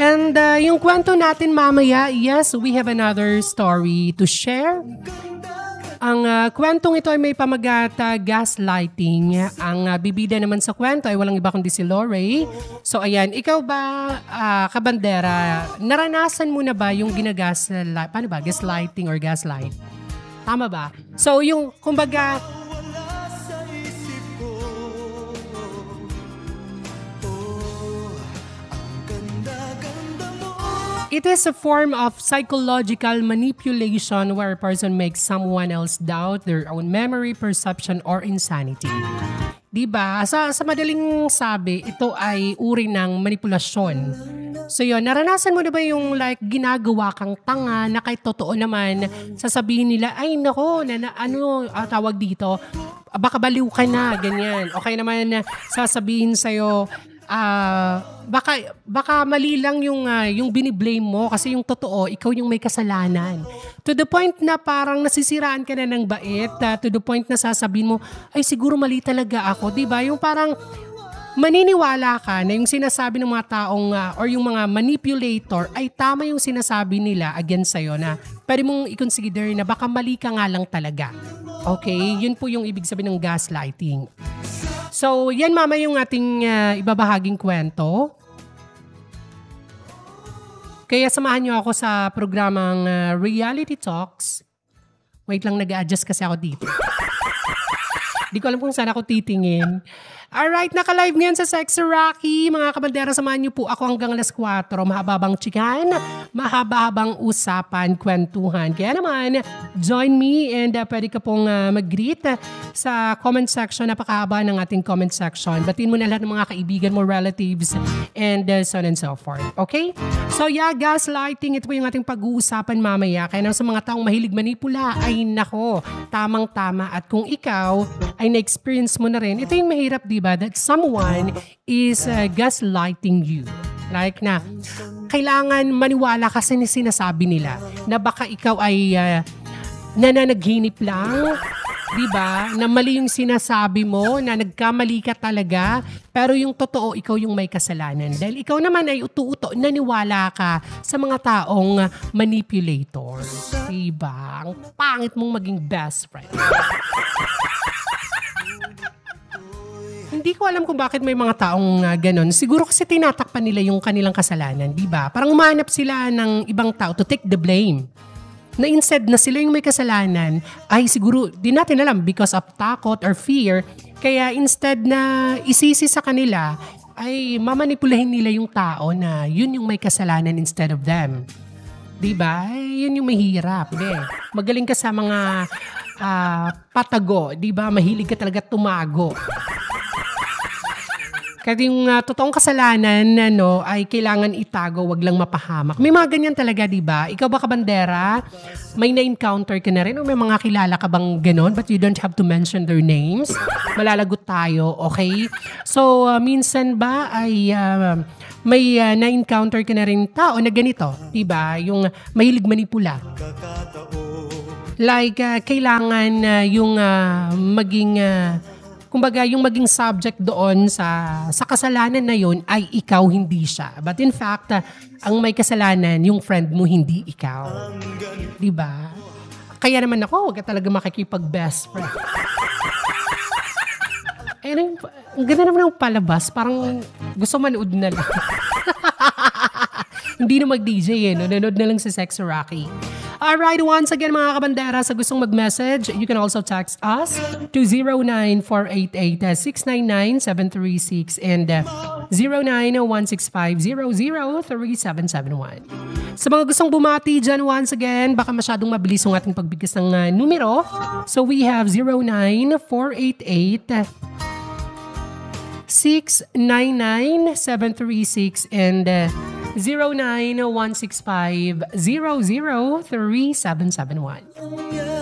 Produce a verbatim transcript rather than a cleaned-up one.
And uh, yung kwento natin mamaya, yes, we have another story to share. Ang uh, kwentong ito ay may pamagat uh, gaslighting. Ang uh, bibida naman sa kwento ay walang iba kundi si Lorray. So ayan, ikaw ba, uh, kabandera, naranasan mo na ba yung ginagaslight, paano ba, gaslighting or gaslight? Tama ba? So yung, kumbaga, it is a form of psychological manipulation where a person makes someone else doubt their own memory, perception, or insanity. Diba? Sa, sa madaling sabi, ito ay uri ng manipulasyon. So yun, naranasan mo na ba yung like ginagawa kang tanga na kahit totoo naman, sasabihin nila, ay nako, na, na, ano ah, tawag dito, baka baliw ka na, ganyan. Okay naman sasabihin sa'yo, Ah, uh, baka baka mali lang yung uh, yung biniblame mo kasi yung totoo ikaw yung may kasalanan. To the point na parang nasisiraan ka na ng bait, uh, to the point na sasabihin mo, ay siguro mali talaga ako, 'di ba? Yung parang maniniwala ka na yung sinasabi ng mga taong uh, or yung mga manipulator ay tama yung sinasabi nila against sa'yo na pwede mong i-consider na baka mali ka nga lang talaga. Okay? Yun po yung ibig sabihin ng gaslighting. So, yan mama yung ating uh, ibabahaging kwento. Kaya samahan niyo ako sa programang uh, Reality Talks. Wait lang, nag-a-adjust kasi ako dito. Di ko alam kung saan ako titingin. Alright, naka-live ngayon sa Sexy Rocky. Mga kabandera, samahan niyo po ako hanggang alas kwatro. Mahababang chikan, mahababang usapan, kwentuhan. Kaya naman, join me and uh, pwede ka pong uh, mag-greet uh, sa comment section. Napakahaba ng ating comment section. Batiin mo na lahat ng mga kaibigan mo, relatives, and uh, so on and so forth. Okay? So yeah, gaslighting, ito po yung ating pag-uusapan mamaya. Kaya nang sa mga taong mahilig manipula, ay nako, tamang-tama. At kung ikaw ay na-experience mo na rin, ito yung mahirap, di ba? That someone is uh, gaslighting you. Like na, kailangan maniwala kasi ni sinasabi nila na baka ikaw ay uh, nananaghinip lang, di ba? Na mali yung sinasabi mo, na nagkamali ka talaga, pero yung totoo, ikaw yung may kasalanan. Dahil ikaw naman ay utu-uto, naniwala ka sa mga taong manipulator. Diba? Ang pangit mong maging best friend. Hindi ko alam kung bakit may mga taong uh, ganon. Siguro kasi tinatakpan nila yung kanilang kasalanan, di ba? Parang umahanap sila ng ibang tao to take the blame. Na instead na sila yung may kasalanan, ay siguro, di natin alam, because of takot or fear, kaya instead na isisi sa kanila, ay mamanipulahin nila yung tao na yun yung may kasalanan instead of them. Di ba? Ay, yun yung mahirap. Di? Magaling ka sa mga uh, patago, di ba? Mahilig ka talaga tumago. Kasi yung uh, totoong kasalanan ano, ay kailangan itago, wag lang mapahamak. May mga ganyan talaga, di ba? Ikaw ba kabandera? May na-encounter ka na rin o may mga kilala ka bang ganon but you don't have to mention their names? Malalagot tayo, okay? So, uh, minsan ba ay uh, may uh, na-encounter ka na rin tao na ganito, di ba? Yung mahilig manipula. Like, uh, kailangan uh, yung uh, maging... Uh, Kumbaga, yung maging subject doon sa sa kasalanan na yun ay ikaw, hindi siya. But in fact, uh, ang may kasalanan, yung friend mo, hindi ikaw. Diba? Kaya naman ako, huwag ka talaga makikipag-best friend. Eh, ang ganda naman ng palabas. Parang gusto manood na lang. Hindi na mag-D J eh. No? Nanood na lang sa Sexy Rocky. Alright, once again mga kabandera, sa gustong mag-message, you can also text us to zero nine four eight eight six nine nine seven three six and uh, zero nine one six five zero zero three seven seven one. Sa mga gustong bumati dyan, once again, baka masyadong mabilis yung ating pagbigkas ng uh, numero. So we have zero nine four eight eight six nine nine seven three six and uh, zero nine one six five zero zero three seven seven one.